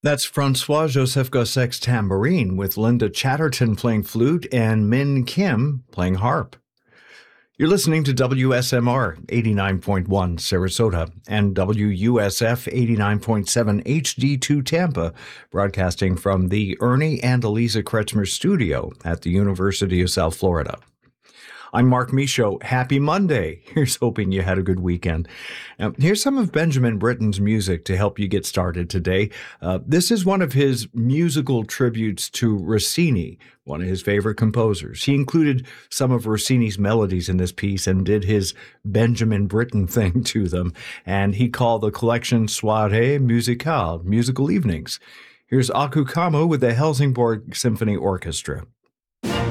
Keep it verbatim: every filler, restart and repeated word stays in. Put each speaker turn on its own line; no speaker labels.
That's Francois Joseph Gossec's tambourine, with Linda Chatterton playing flute and Min Kim playing harp. You're listening to W S M R eighty-nine point one Sarasota and W U S F eighty-nine point seven H D two Tampa, broadcasting from the Ernie and Eliza Kretschmer studio at the University of South Florida. I'm Mark Michaud. Happy Monday. Here's hoping you had a good weekend. Now, here's some of Benjamin Britten's music to help you get started today. Uh, this is one of his musical tributes to Rossini, one of his favorite composers. He included some of Rossini's melodies in this piece and did his Benjamin Britten thing to them. And he called the collection Soirée Musicale, musical evenings. Here's Aku Kamu with the Helsingborg Symphony Orchestra.